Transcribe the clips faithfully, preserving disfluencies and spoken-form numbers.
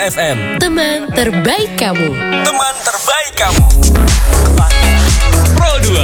F M. Teman terbaik kamu. Teman terbaik kamu. Pro dua.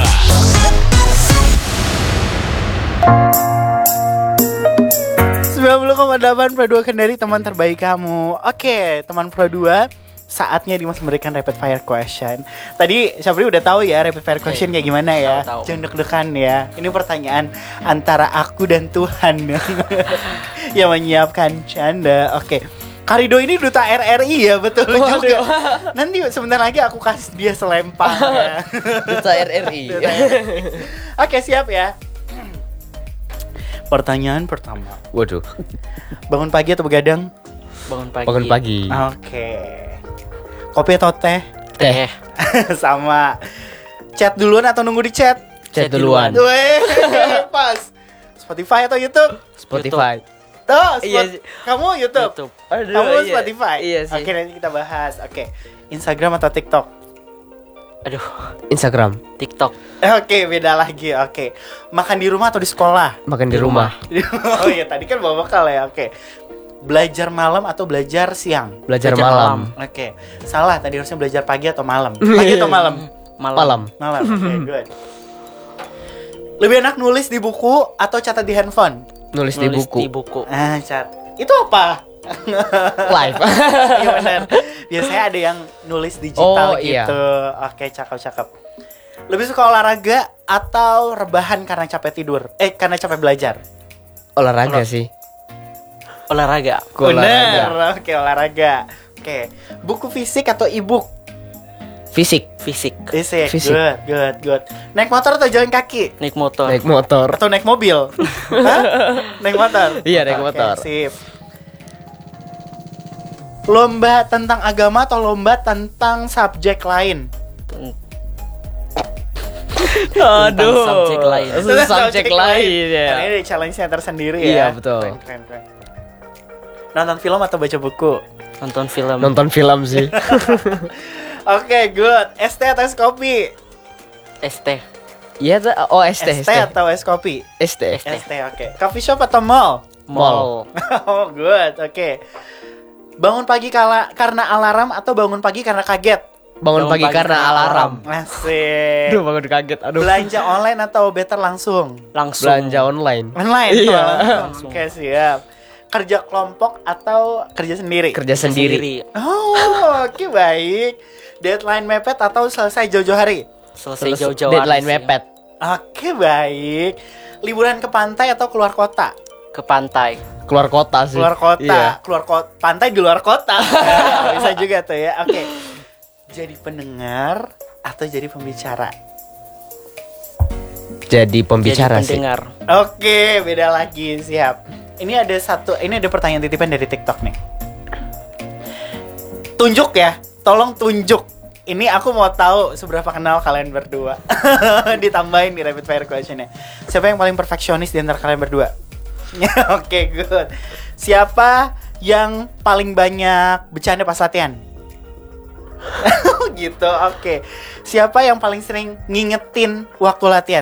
sembilan puluh koma delapan Pro dua Kendari, teman terbaik kamu. Oke, teman Pro dua, saatnya Dimas memberikan rapid fire question. Tadi Syafri udah tahu ya rapid fire question kayak gimana ya. Tahu, tahu. Jangan deg-degan ya. Ini pertanyaan antara aku dan Tuhan yang menyiapkan canda. Oke. Karido ini duta R R I ya, betul juga. Nanti sebentar lagi aku kasih dia selempang ya. Duta R R I. Duta R R I. Oke, siap ya. Pertanyaan pertama. Waduh. Bangun pagi atau begadang? Bangun pagi. Bangun pagi. Oke. Kopi atau teh? Teh. Sama. Chat duluan atau nunggu di chat? Chat duluan. Weh, pas. Spotify atau YouTube? Spotify. Tuh, Iya Spot- sih. kamu YouTube. YouTube. Kamu iya. Spotify. Iya sih. Oke, nanti kita bahas. Oke. Instagram atau TikTok? Aduh, Instagram. TikTok. Oke, beda lagi. Oke. Makan di rumah atau di sekolah? Makan di rumah. Oh iya, tadi kan bawa bekal ya. Oke. Belajar malam atau belajar siang? Belajar, Belajar malam. Oke. Salah, tadi harusnya belajar pagi atau malam. Pagi atau malam? Malam. Malam. Malam. Oke, good. Lebih enak nulis di buku atau catat di handphone? Nulis, di Nulis buku. di buku. Ah, cat. Itu apa? Live. Iya benar. Biasanya ada yang nulis digital Oh, iya. gitu. Oke, cakep-cakep. Lebih suka olahraga atau rebahan karena capek tidur? Eh, karena capek belajar? Olahraga sih. Olahraga. Gua olahraga. Bener. Oke, olahraga. Oke. Buku fisik atau e-book? Fisik. Fisik. Fisik. Fisik. Good, good, good. Naik motor atau jalan kaki? Naik motor. Naik motor. Atau naik mobil? Hah? Naik motor? Iya, naik Oke, motor. sip. Lomba tentang agama atau lomba tentang subjek lain? Tentang subjek lain. Tentang subjek lain, ya. Karena ini challenge-nya tersendiri Iya, ya. betul. Keren, keren, keren. Nonton film atau baca buku? Nonton film. Nonton film sih. Oke, good. Es teh atau es kopi? S T. Iya, tuh. Oh, es teh, Es es teh teh. atau es kopi? Es teh. Es teh. Es teh, oke. Coffee shop atau mall? Mall. Oh, good. Oke. Bangun pagi kala, karena alarm atau bangun pagi karena kaget? Bangun, Bangun pagi, pagi karena karena alarm. Asik. Aduh, bangun kaget. Aduh. Belanja online atau better langsung? Langsung. Belanja online. Online. Iya. Oh, oke, siap. Kerja kelompok atau kerja sendiri? Kerja sendiri. Oh, oke, baik. Deadline mepet atau selesai jauh-jauh hari? Selesai jauh-jauh. Deadline hari sih. mepet. Oke, baik. Liburan ke pantai atau keluar kota? Ke pantai. Keluar kota sih. Keluar kota, Iya. keluar kota, pantai di luar kota. Ya, bisa juga tuh ya. Oke. Jadi pendengar atau jadi pembicara? Jadi pembicara Jadi sih. pendengar. Oke, beda lagi, siap. Ini ada satu, ini ada pertanyaan titipan dari TikTok nih. Tunjuk ya, tolong tunjuk. Ini aku mau tahu seberapa kenal kalian berdua. Ditambahin di rapid fire questionnya. Siapa yang paling perfeksionis di antara kalian berdua? Oke, good. Siapa yang paling banyak bercanda pas latihan? Gitu, oke. Siapa yang paling sering ngingetin waktu latihan?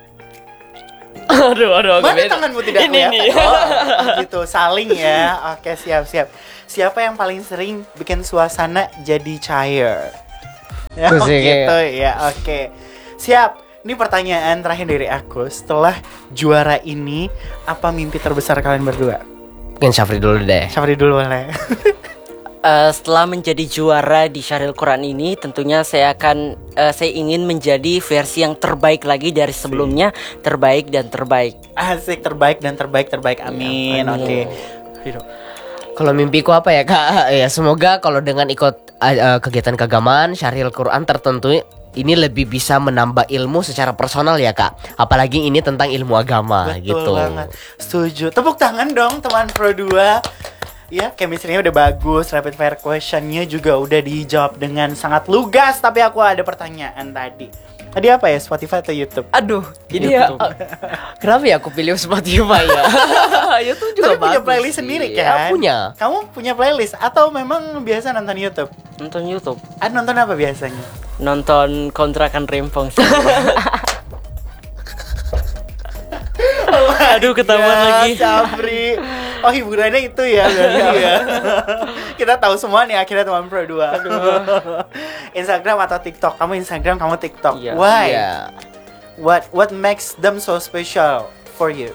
Aduh, aduh, Mana tanganmu tidak Ini kelihatan? nih. Oh, oh, gitu, saling ya. Oke, siap, siap. Siapa yang paling sering bikin suasana jadi cair? Ya, oh, Pusing, gitu ya. Oke. Siap. Ini pertanyaan terakhir dari aku. Setelah juara ini, apa mimpi terbesar kalian berdua? Mungkin Syafri dulu deh. Syafri dulu boleh. Eh, setelah menjadi juara di Syahril Quran ini, tentunya saya akan eh, saya ingin menjadi versi yang terbaik lagi dari sebelumnya, terbaik dan terbaik. Asik, terbaik dan terbaik terbaik. Amin. amin. Oke. Ridho. Kalau mimpiku apa ya kak? Ya semoga kalau dengan ikut uh, uh, kegiatan keagamaan Syahril Quran tertentu ini lebih bisa menambah ilmu secara personal ya kak. Apalagi ini tentang ilmu agama. Betul gitu. banget. Setuju. Tepuk tangan dong teman Pro dua. Ya, chemistry-nya udah bagus, rapid fire question-nya juga udah dijawab dengan sangat lugas. Tapi aku ada pertanyaan tadi. Tadi apa ya, Spotify atau YouTube? Aduh, ini ya. YouTube. Kenapa ya aku pilih Spotify ya? YouTube juga Tapi punya bagus playlist sih. sendiri Ya, kan? punya. Kamu punya playlist atau memang biasa nonton YouTube? Nonton YouTube. Ah, nonton apa biasanya? Nonton Kontrakan Rempong sih. Aduh, ketahuan Ya, lagi. Syafri. Oh hiburannya itu ya berarti ya. Kita tahu semua nih akhirnya teman Pro dua. Instagram atau TikTok? Kamu Instagram, kamu TikTok. Iya. Why? Iya. What what makes them so special for you?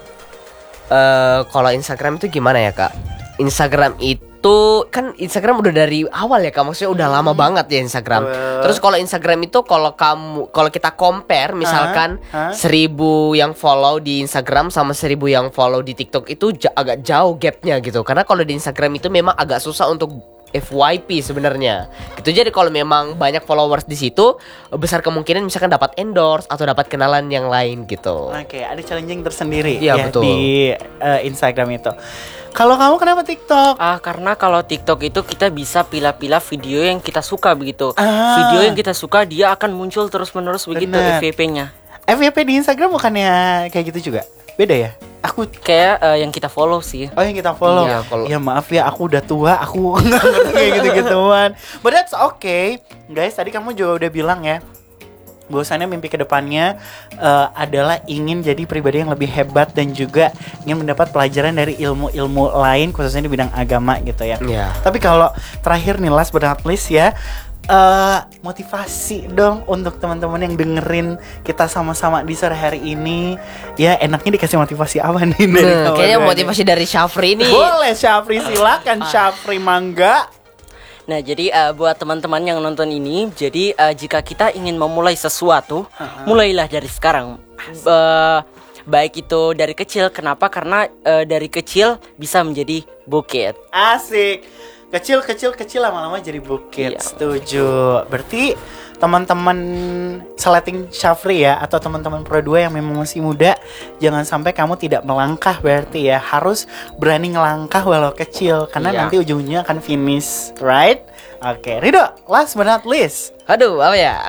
Eh, kalau Instagram itu gimana ya kak? Instagram itu kan Instagram udah dari awal ya kak, maksudnya udah lama banget ya Instagram. Betul. Terus kalau Instagram itu kalau kamu kalau kita compare misalkan Hah? Hah? seribu yang follow di Instagram sama seribu yang follow di TikTok itu ja- agak jauh gapnya gitu. Karena kalau di Instagram itu memang agak susah untuk F Y P sebenarnya. Gitu, jadi kalau memang banyak followers di situ, besar kemungkinan misalkan dapat endorse atau dapat kenalan yang lain gitu. Oke, ada challenging tersendiri Iya, ya betul. di eh, Instagram itu. Kalau kamu kenapa TikTok? Ah, karena kalau TikTok itu kita bisa pilih-pilih video yang kita suka begitu. Ah. Video yang kita suka dia akan muncul terus-menerus begitu Benar. F Y P-nya. F Y P di Instagram bukannya kayak gitu juga? Beda ya? Aku Kayak eh, yang kita follow sih. Oh yang kita follow. Iya, kalau- Ya maaf ya, aku udah tua, aku nggak ngerti kayak gitu-gituan. But that's okay, guys. Tadi kamu juga udah bilang ya, bahwasannya mimpi kedepannya eh, adalah ingin jadi pribadi yang lebih hebat dan juga ingin mendapat pelajaran dari ilmu-ilmu lain, khususnya di bidang agama gitu ya. Iya. Tapi kalau terakhir nih, last but not least ya, eh motivasi dong untuk teman-teman yang dengerin kita sama-sama di sore hari ini. Ya enaknya dikasih motivasi apa nih dari Nah, kamu kayaknya dua nih? motivasi dari Syafri nih. Boleh Syafri, silakan Syafri, mangga. Nah, jadi eh, buat teman-teman yang nonton ini, jadi eh, jika kita ingin memulai sesuatu, mulailah dari sekarang. Eh, baik itu dari kecil. Kenapa? Karena eh, dari kecil bisa menjadi bukit. Asik. Kecil kecil kecil lama-lama jadi bukit. Iya. Setuju. Berarti teman-teman seleting Syafri ya, atau teman-teman Pro dua yang memang masih muda, jangan sampai kamu tidak melangkah. Berarti ya harus berani ngelangkah walau kecil, karena Iya. nanti ujungnya akan finish, right? Oke, Rido, last but not least. Aduh, apa ya?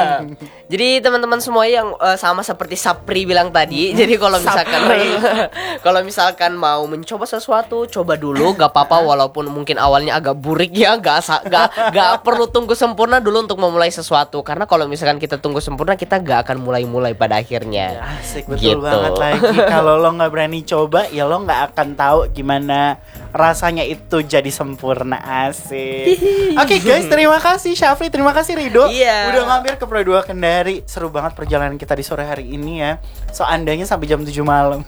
Jadi teman-teman semua yang eh, sama seperti Sapri bilang tadi, jadi kalau misalkan kalau misalkan mau mencoba sesuatu, coba dulu, gak apa-apa walaupun mungkin awalnya agak burik ya, gak sa- gak gak perlu tunggu sempurna dulu untuk memulai sesuatu. Karena kalau misalkan kita tunggu sempurna, kita gak akan mulai-mulai pada akhirnya. Asik, betul Gitu. banget lagi. Kalau lo nggak berani coba, ya lo nggak akan tahu gimana rasanya itu jadi sempurna. Asik. Oke guys, terima kasih Syafri, terima kasih Rido. Iya. Udah mampir ke Pro dua Kendari. Seru banget perjalanan kita di sore hari ini ya. So andanya sampai jam tujuh malam.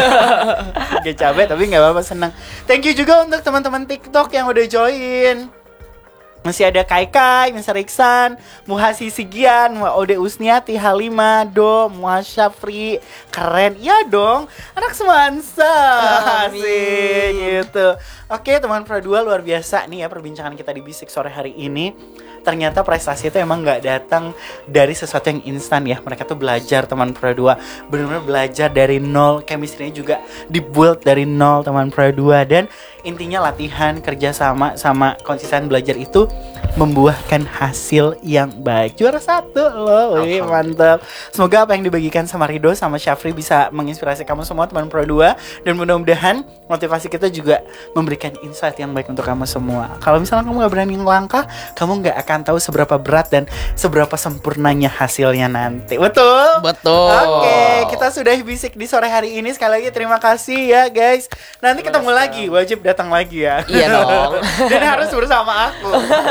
Gak capek tapi nggak apa-apa, senang. Thank you juga untuk teman-teman TikTok yang udah join. Masih ada Kai Kai, mister Iksan, Muhasi Sigian, Ode Usniati, Halima, Do, Muha Syafri. Keren, iya dong. Anak semansa. Asik gitu. Oke teman Pro dua, luar biasa nih ya perbincangan kita di Bisik sore hari ini. Ternyata prestasi itu emang gak datang dari sesuatu yang instan ya. Mereka tuh belajar teman Pro dua, benar-benar belajar dari nol. Chemistry-nya juga dibuild dari nol teman Pro dua. Dan intinya latihan, kerjasama, sama konsisten belajar itu membuahkan hasil yang baik. Juara satu loh, wih, mantap. Semoga apa yang dibagikan sama Rido sama Syafri bisa menginspirasi kamu semua teman Pro dua. Dan mudah-mudahan motivasi kita juga memberikan insight yang baik untuk kamu semua. Kalau misalnya kamu gak berani ngelangkah, kamu gak akan tahu seberapa berat dan seberapa sempurnanya hasilnya nanti. Betul? Betul. Oke, kita sudah bisik di sore hari ini. Sekali lagi terima kasih ya guys. Nanti ketemu lagi, wajib datang lagi ya. Iya dong. Dan harus bersama aku.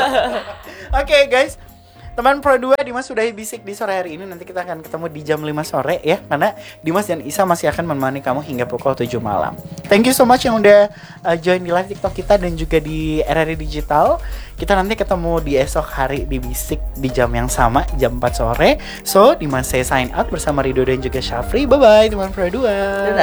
Oke guys, teman Pro dua, Dimas sudah bisik di sore hari ini. Nanti kita akan ketemu di jam lima sore ya, karena Dimas dan Isa masih akan menemani kamu hingga pukul tujuh malam. Thank you so much yang udah uh, join di live TikTok kita dan juga di R R I Digital. Kita nanti ketemu di esok hari di Bisik di jam yang sama, jam empat sore. So, Dimas saya sign out bersama Rido dan juga Syafri. Bye bye teman Pro dua. Dadah.